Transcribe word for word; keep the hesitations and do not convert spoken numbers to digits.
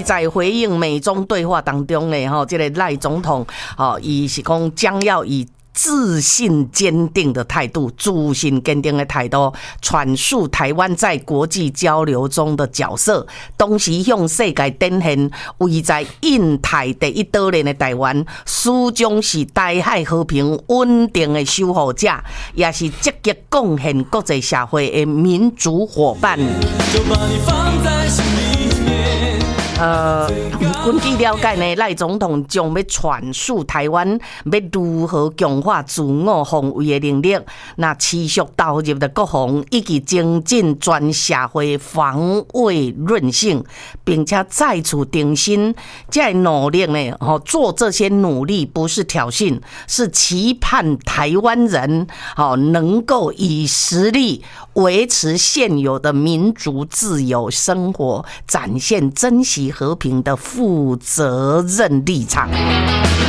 在回应美中对话当中呢，吼，这个赖总统，吼，伊是讲将要以自信坚定的态度，自信坚定的态度，阐述台湾在国际交流中的角色，同时向世界展现，位在印太第一岛链的台湾，始终是台海和平稳定的守护者，也是积极贡献国际社会的民主伙伴。就把你放在心里面。呃，根据了解呢，赖总统将要阐述台湾要如何强化自我防卫的能力，那持续投入的国防以及精进全社会防卫韧性，并且再次定心，这努力呢，哦，做这些努力不是挑衅，是期盼台湾人哦能够以实力维持现有的民主自由生活，展现珍惜和平的负责任立场。